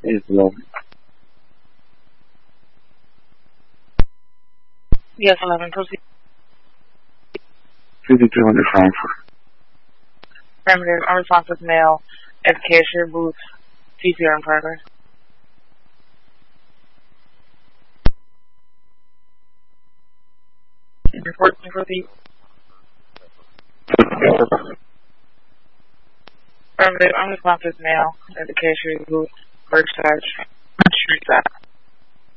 Is 11. Yes, 11. Proceed. 5200 Frankfurt. Affirmative. Unresponsive male at the cashier booth. CPR in progress. Report and proceed. Affirmative. Unresponsive male at the cashier booth. Berkshire Street side.